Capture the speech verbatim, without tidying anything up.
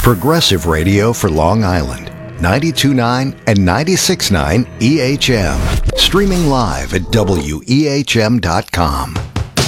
Progressive Radio for Long Island, ninety-two point nine and ninety-six point nine E H M. Streaming live at W E H M dot com.